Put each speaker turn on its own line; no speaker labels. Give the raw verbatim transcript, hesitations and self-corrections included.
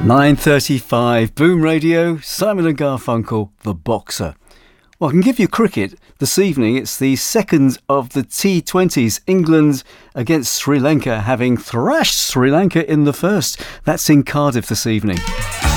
nine thirty-five, Boom Radio, Simon and Garfunkel, The Boxer. Well, I can give you cricket this evening. It's the second of the T twenties. England against Sri Lanka, having thrashed Sri Lanka in the first. That's in Cardiff this evening.